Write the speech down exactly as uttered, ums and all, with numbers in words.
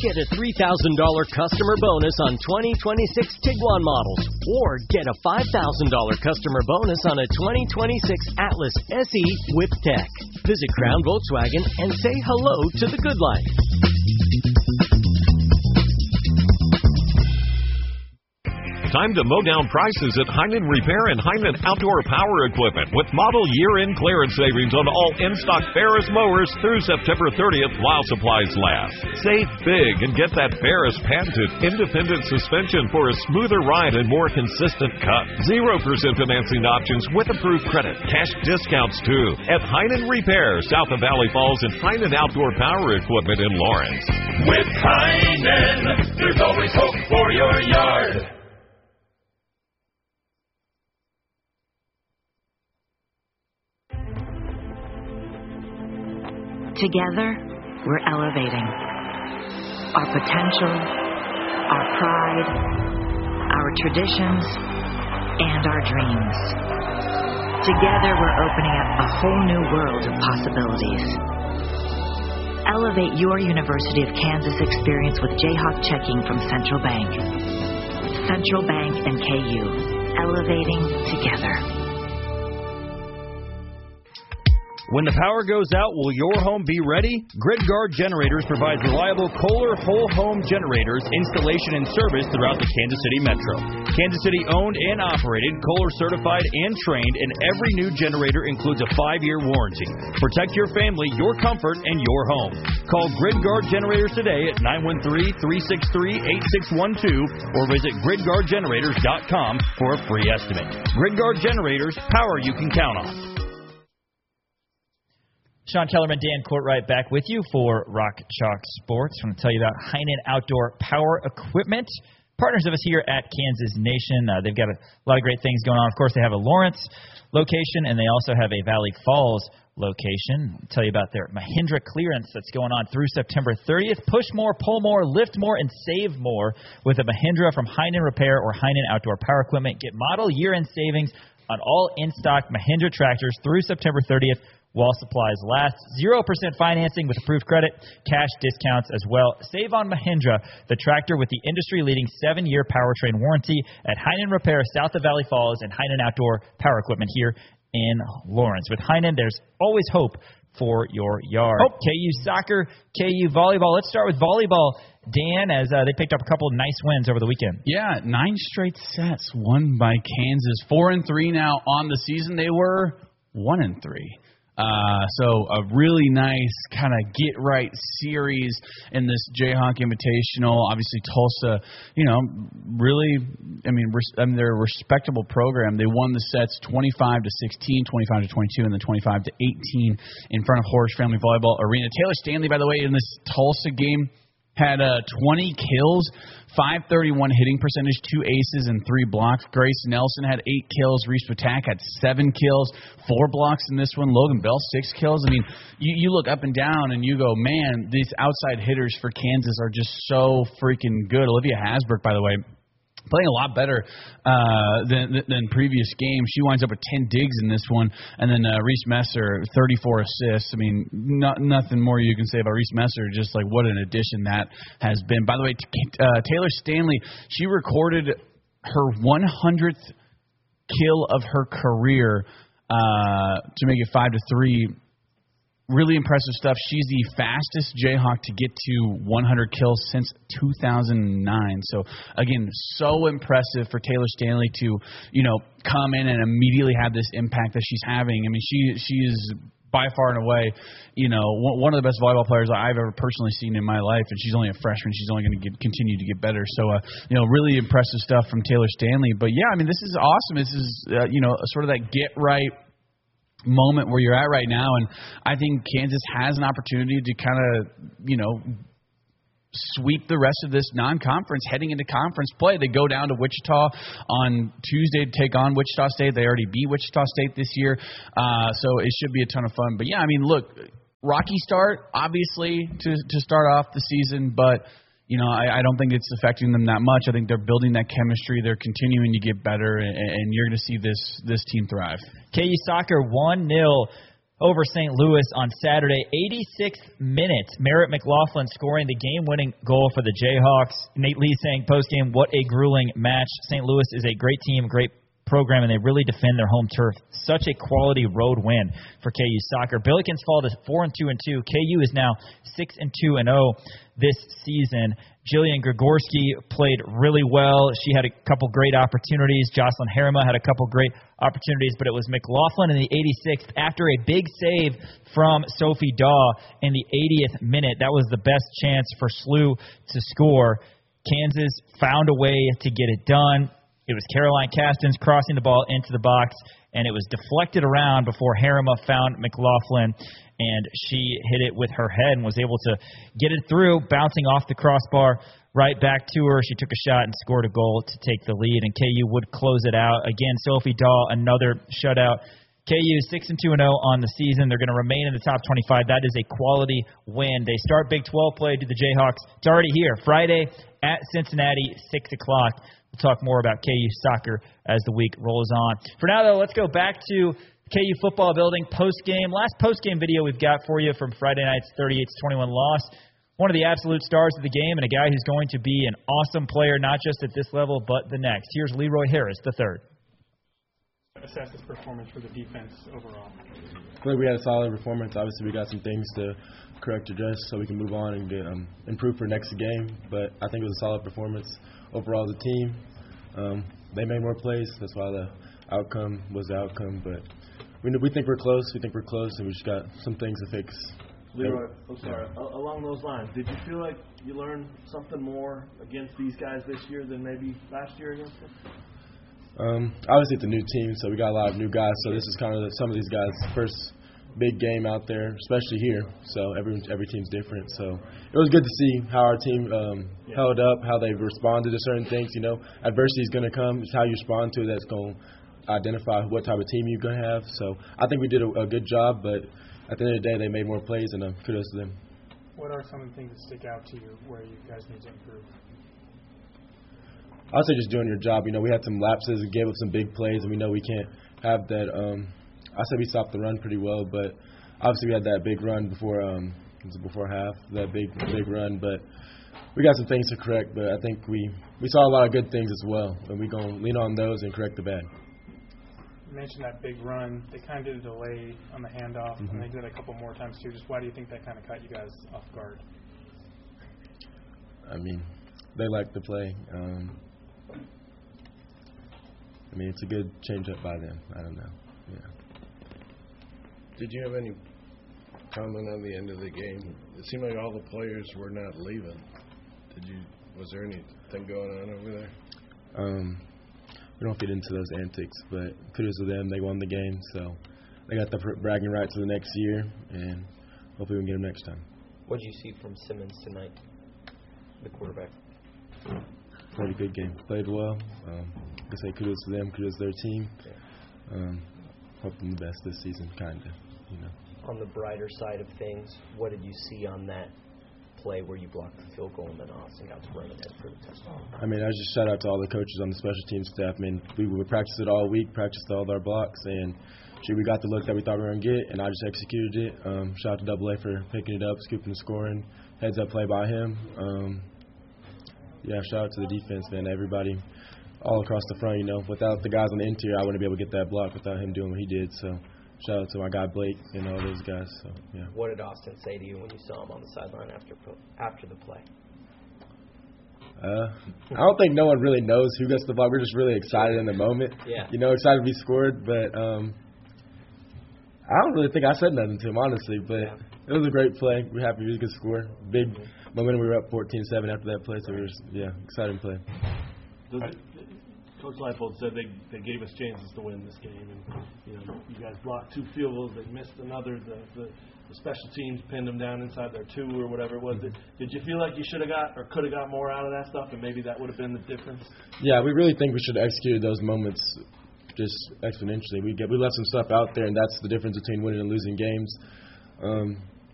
Get a three thousand dollars customer bonus on twenty twenty-six Tiguan models, or get a five thousand dollars customer bonus on a twenty twenty-six Atlas S E with tech. Visit Crown Volkswagen and say hello to the good life. Time to mow down prices at Heinen Repair and Heinen Outdoor Power Equipment with model year-end clearance savings on all in-stock Ferris mowers through September thirtieth while supplies last. Save big and get that Ferris patented independent suspension for a smoother ride and more consistent cut. zero percent financing options with approved credit. Cash discounts too at Heinen Repair, south of Valley Falls, and Heinen Outdoor Power Equipment in Lawrence. With Heinen, there's always hope for your yard. Together, we're elevating our potential, our pride, our traditions, and our dreams. Together, we're opening up a whole new world of possibilities. Elevate your University of Kansas experience with Jayhawk checking from Central Bank. Central Bank and K U, elevating together. When the power goes out, will your home be ready? GridGuard Generators provides reliable Kohler whole home generators, installation and service throughout the Kansas City Metro. Kansas City owned and operated, Kohler certified and trained, and every new generator includes a five-year warranty. Protect your family, your comfort, and your home. Call GridGuard Generators today at nine one three, three six three, eight six one two or visit grid guard generators dot com for a free estimate. GridGuard Generators, power you can count on. Sean Kellerman, Dan Courtright back with you for Rock Chalk Sports. I want to tell you about Heinen Outdoor Power Equipment, partners of us here at Kansas Nation. Uh, they've got a lot of great things going on. Of course, they have a Lawrence location, and they also have a Valley Falls location. I'll tell you about their Mahindra clearance that's going on through September thirtieth. Push more, pull more, lift more, and save more with a Mahindra from Heinen Repair or Heinen Outdoor Power Equipment. Get model year-end savings on all in-stock Mahindra tractors through September thirtieth. While supplies last. zero percent financing with approved credit, cash discounts as well. Save on Mahindra, the tractor with the industry-leading seven-year powertrain warranty at Heinen Repair, south of Valley Falls, and Heinen Outdoor Power Equipment here in Lawrence. With Heinen, there's always hope for your yard. Oh. K U soccer, K U volleyball. Let's start with volleyball, Dan, as uh, they picked up a couple of nice wins over the weekend. Yeah, nine straight sets won by Kansas. Four and three now on the season. They were one and three. Uh, so a really nice kind of get-right series in this Jayhawk Invitational. Obviously, Tulsa, you know, really, I mean, res- I mean, they're a respectable program. They won the sets twenty-five to sixteen, twenty-five to twenty-two, and then twenty-five to eighteen in front of Horace Family Volleyball Arena. Taylor Stanley, by the way, in this Tulsa game, had uh, twenty kills, five thirty-one hitting percentage, two aces, and three blocks. Grace Nelson had eight kills. Reese Patak had seven kills, four blocks in this one. Logan Bell, six kills. I mean, you, you look up and down and you go, man, these outside hitters for Kansas are just so freaking good. Olivia Hasbrook, by the way, playing a lot better uh, than, than previous games. She winds up with ten digs in this one. And then uh, Reese Messer, thirty-four assists. I mean, not, nothing more you can say about Reese Messer, just like what an addition that has been. By the way, uh, Taylor Stanley, she recorded her one hundredth kill of her career uh, to make it five to three. Really impressive stuff. She's the fastest Jayhawk to get to one hundred kills since two thousand nine. So, again, so impressive for Taylor Stanley to, you know, come in and immediately have this impact that she's having. I mean, she she is by far and away, you know, one of the best volleyball players I've ever personally seen in my life, and she's only a freshman. She's only going to continue to get better. So, uh, you know, really impressive stuff from Taylor Stanley. But, yeah, I mean, this is awesome. This is, uh, you know, sort of that get-right moment where you're at right now, and I think Kansas has an opportunity to kind of, you know, sweep the rest of this non-conference heading into conference play. They go down to Wichita on Tuesday to take on Wichita State. They already beat Wichita State this year, uh, so it should be a ton of fun. But, yeah, I mean, look, rocky start, obviously, to, to start off the season, but you know, I, I don't think it's affecting them that much. I think they're building that chemistry. They're continuing to get better, and, and you're going to see this this team thrive. K U soccer one nil over Saint Louis on Saturday. eighty-sixth minute, Merritt McLaughlin scoring the game-winning goal for the Jayhawks. Nate Lee saying post-game, what a grueling match. Saint Louis is a great team, great program, and they really defend their home turf. Such a quality road win for K U soccer. Billikens fall to four and two and two. K U is now six and two and oh this season. Jillian Gregorski played really well. She had a couple great opportunities. Jocelyn Harima had a couple great opportunities, but it was McLaughlin in the eighty-sixth after a big save from Sophie Daw in the eightieth minute. That was the best chance for S L U to score. Kansas found a way to get it done. It was Caroline Castens crossing the ball into the box, and it was deflected around before Harima found McLaughlin, and she hit it with her head and was able to get it through, bouncing off the crossbar right back to her. She took a shot and scored a goal to take the lead, and K U would close it out. Again, Sophie Dahl, another shutout. K U six and two and oh on the season. They're going to remain in the top twenty-five. That is a quality win. They start Big twelve play to the Jayhawks. It's already here. Friday at Cincinnati, six o'clock. We'll talk more about K U soccer as the week rolls on. For now, though, let's go back to K U football building post-game. Last post-game video we've got for you from Friday night's thirty-eight to twenty-one loss. One of the absolute stars of the game and a guy who's going to be an awesome player, not just at this level, but the next. Here's Leroy Harris, the third. Assess this performance for the defense overall. I feel like we had a solid performance. Obviously, we got some things to correct, address, so we can move on and get um, improve for next game. But I think it was a solid performance overall as a team. Um, they made more plays. That's why the outcome was the outcome. But we we think we're close. We think we're close, and we just got some things to fix. Leroy, I'm sorry. Yeah. Along those lines, did you feel like you learned something more against these guys this year than maybe last year against them? Um, obviously, it's a new team, so we got a lot of new guys. So this is kind of the, some of these guys' first big game out there, especially here. So every every team's different. So it was good to see how our team um, yeah. held up, how they responded to certain things. You know, adversity is going to come. It's how you respond to it that's going to identify what type of team you're going to have. So I think we did a, a good job, but at the end of the day, they made more plays, and uh, kudos to them. What are some of the things that stick out to you where you guys need to improve? I would say just doing your job. You know, we had some lapses and gave up some big plays, and we know we can't have that. Um, I said we stopped the run pretty well, but obviously we had that big run before um, before half, that big big run. But we got some things to correct. But I think we, we saw a lot of good things as well, and we're going to lean on those and correct the bad. You mentioned that big run. They kind of did a delay on the handoff, mm-hmm. and they did it a couple more times too. Just why do you think that kind of caught you guys off guard? I mean, they like to play. Um, I mean, it's a good change-up by them. I don't know. Yeah. Did you have any comment on the end of the game? It seemed like all the players were not leaving. Did you? Was there anything going on over there? Um, we don't get into those antics, but kudos to them. They won the game, so they got the bragging rights for the next year, and hopefully we can get them next time. What did you see from Simmons tonight, the quarterback? Played a good game. Played well. Um, like I say, kudos to them. Kudos to their team. Um, hope them the best this season, kind of. You know. On the brighter side of things, what did you see on that play where you blocked the field goal and then Austin got to run ahead for the touchdown? I mean, I just shout out to all the coaches on the special team staff. I mean, we we practiced it all week, practiced all of our blocks, and gee, we got the look that we thought we were going to get, and I just executed it. Um, shout out to Double A for picking it up, scooping the scoring. Heads up play by him. Um, Yeah, shout out to the defense, man. Everybody all across the front, you know. Without the guys on the interior, I wouldn't be able to get that block without him doing what he did. So shout out to my guy Blake and all those guys. So yeah. What did Austin say to you when you saw him on the sideline after after the play? Uh, I don't think no one really knows who gets the block. We're just really excited in the moment. Yeah. You know, excited to be scored. But um, I don't really think I said nothing to him, honestly. But yeah. It was a great play. We're happy. It was a good score. Big mm-hmm. momentum. We were up fourteen seven after that play. So we were, just, yeah, exciting play. It, Coach Leipold said they they gave us chances to win this game, and you know you guys blocked two field goals, they missed another. The, the, the special teams pinned them down inside their two or whatever it was. Did, did you feel like you should have got or could have got more out of that stuff, and maybe that would have been the difference? Yeah, we really think we should have executed those moments just exponentially. We get we left some stuff out there, and that's the difference between winning and losing games. Um,